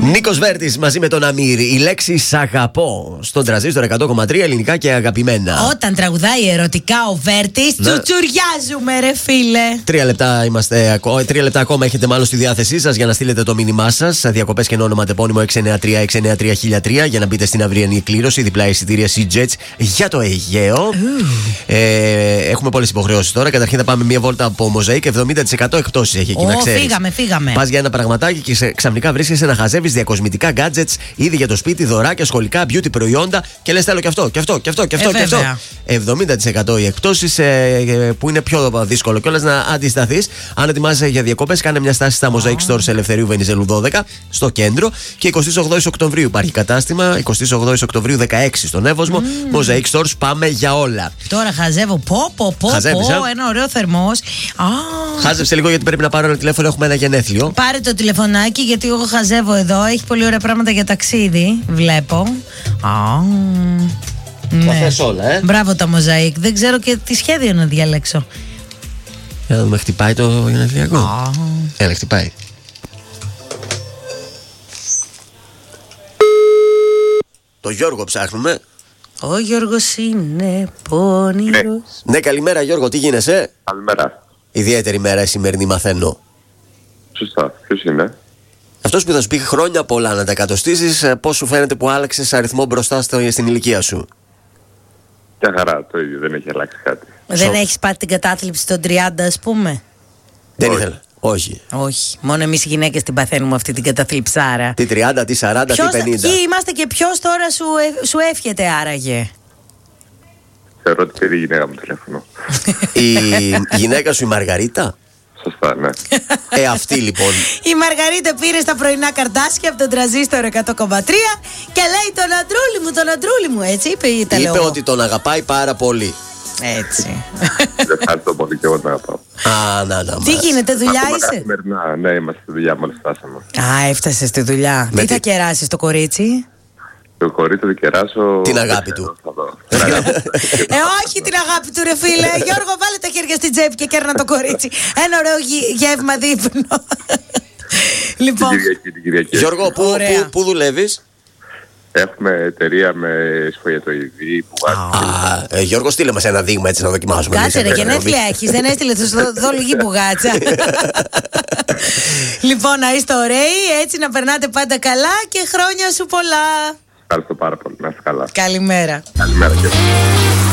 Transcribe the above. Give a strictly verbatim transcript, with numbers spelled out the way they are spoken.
Νίκος Βέρτης μαζί με τον Αμύρ. Η λέξη σ' αγαπώ στον τραζίστορ εκατό κόμμα τρία, ελληνικά και αγαπημένα. Όταν τραγουδάει ερωτικά ο Βέρτης, ναι, τσουτσουριάζουμε, ρε φίλε. Τρία λεπτά, είμαστε, τρία λεπτά ακόμα έχετε μάλλον στη διάθεσή σας για να στείλετε το μήνυμά σας. Διακοπές και όνομα τεπώνυμο έξι εννιά τρία έξι εννιά τρία χίλια τρία για να μπείτε στην αυριανή κλήρωση. Διπλά εισιτήρια SeaJets για το Αιγαίο. Ε, έχουμε πολλές υποχρεώσεις τώρα. Καταρχήν θα πάμε μία βόλτα από Μοζαΐκ. εβδομήντα τοις εκατό εκτόσεις έχει εκεί, oh, να ξέρεις. Φύγαμε, φύγαμε. Πας για ένα πραγματάκι και ξαφνικά βρίσκεσαι να χαζεύεις διακοσμητικά gadgets, ήδη για το σπίτι, δωράκια, σχολικά, beauty προϊόντα και λες θέλω και αυτό, και αυτό, και αυτό, και αυτό. Ε, και αυτό. εβδομήντα τοις εκατό οι εκτόσεις, ε, που είναι πιο δύσκολο κιόλας να αντισταθείς. Αν ετοιμάζεσαι για διακοπές, κάνε μια στάση στα Mosaic Stores Ελευθερίου Βενιζέλου δώδεκα στο κέντρο. Και εικοστή ογδόη Οκτωβρίου υπάρχει κατάστημα. εικοστή ογδόη Οκτωβρίου δεκαέξι στον Εύωσμο. Mm. Mosaic Stores, πάμε για όλα. Τώρα χαζεύω. Πω, πω, πω. Χαζεύεις, πω ένα ωραίο θερμός. Χάζεψε λίγο γιατί πρέπει να πάρω ένα τηλέφωνο. Έχουμε ένα γενέθλιο. Πάρε το τηλεφωνάκι γιατί εγώ χαζεύω εδώ. Έχει πολύ ωραία πράγματα για ταξίδι. Βλέπω. Α, ναι. Τα θες όλα, ε. Μπράβο τα Mosaic. Δεν ξέρω και τι σχέδιο να διαλέξω. Για να δούμε, χτυπάει το γενεθλιακό. Έλα, χτυπάει. Το Γιώργο ψάχνουμε. Ο Γιώργος είναι πόνηρος. Ναι. Ναι, καλημέρα Γιώργο, τι γίνεσαι? Καλημέρα. Ιδιαίτερη μέρα η σημερινή, μαθαίνω. Σωστά, ποιος είναι? Αυτός που θα σου πει χρόνια πολλά να τα εκατοστήσεις, πώς σου φαίνεται που άλλαξες αριθμό μπροστά στο, στην ηλικία σου? Μια χαρά, το ίδιο, δεν έχει αλλάξει κάτι. Δεν Σο... έχεις πάρει την κατάθλιψη των τριάντα, ας πούμε? Δεν ήθελα. Όχι. Όχι. Μόνο εμείς οι γυναίκες την παθαίνουμε αυτή την καταθλιψάρα. Τι τριάντα, τι σαράντα, ποιος, τι πενήντα. Ποιοι είμαστε και ποιος τώρα σου, ε, σου εύχεται άραγε? Θεωρώ ότι πήρε η γυναίκα μου τηλέφωνο. Η γυναίκα σου η Μαργαρίτα? Σωστά, ναι. Ε, αυτή λοιπόν. Η Μαργαρίτα πήρε στα πρωινά καρτάσια από τον τραζίστορ εκατό κόμμα τρία και λέει τον αντρούλη μου, τον αντρούλη μου. Έτσι είπε η Ιταλό. Είπε ότι τον αγαπάει πάρα πολύ. Έτσι. Δεν ευχαριστώ πολύ και εγώ τον αγαπάω. Α, να, να, τι γίνεται, δουλειά είσαι? Καθημερινά, ναι, είμαστε στη δουλειά, μόλις φτάσαμε. Α, έφτασε στη δουλειά. Με τι τι... θα κεράσεις το κορίτσι? Το κορίτσι θα κεράσω... Την αγάπη του. Ε, όχι την αγάπη του, ρε φίλε. Γιώργο, βάλε τα χέρια στην τσέπη και κέρνα το κορίτσι. Ένα ωραίο γεύμα δείπνο. Λοιπόν. Την Κυριακή, την Κυριακή. Γιώργο, πού, πού, πού δουλεύεις? Έχουμε εταιρεία με σφογετοειδή που Α, ε, Γιώργο, στείλε μας ένα δείγμα έτσι να δοκιμάσουμε. Κάτσε ρε, γενέθλια έχεις, δεν έστειλε το δω λίγη μπουγάτσα. Λοιπόν, να είστε ωραίοι, έτσι να περνάτε πάντα καλά και χρόνια σου πολλά. Ευχαριστώ πάρα πολύ, να είστε καλά. Καλημέρα. Καλημέρα και